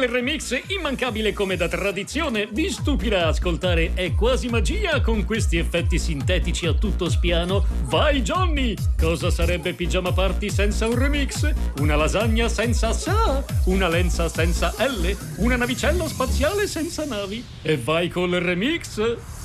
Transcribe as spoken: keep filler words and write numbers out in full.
il remix, immancabile come da tradizione, vi stupirà ascoltare È quasi magia con questi effetti sintetici a tutto spiano. Vai Johnny! Cosa sarebbe Pigiama Party senza un remix? Una lasagna senza sa? Una lenza senza L? Una navicella spaziale senza navi? E vai col remix!